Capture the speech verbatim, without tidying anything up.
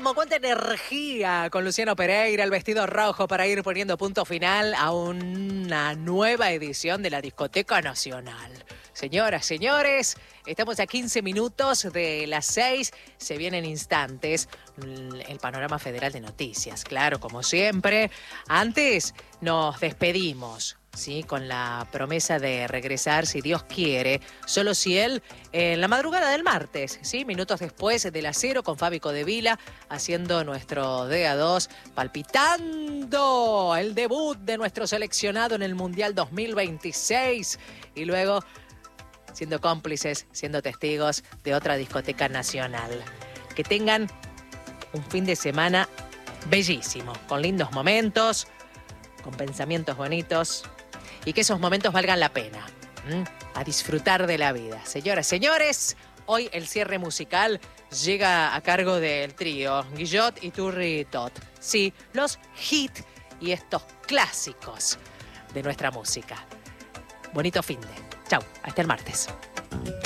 ánimo, cuánta energía con Luciano Pereira, el vestido rojo para ir poniendo punto final a una nueva edición de la Discoteca Nacional. Señoras, señores, estamos a quince minutos de las seis, se vienen instantes el panorama federal de noticias, claro, como siempre. Antes nos despedimos, ¿sí? Con la promesa de regresar, si Dios quiere, solo si Él, en la madrugada del martes, ¿sí? Minutos después de las cero, con Fabi Codevila, haciendo nuestro D A dos, palpitando el debut de nuestro seleccionado en el Mundial dos mil veintiséis, y luego siendo cómplices, siendo testigos de otra discoteca nacional. Que tengan un fin de semana bellísimo, con lindos momentos, con pensamientos bonitos, y que esos momentos valgan la pena. ¿Mm? A disfrutar de la vida. Señoras, señores, hoy el cierre musical llega a cargo del trío Guillot y Turri Tot. Sí, los hits y estos clásicos de nuestra música. Bonito fin de. Chau, hasta el martes.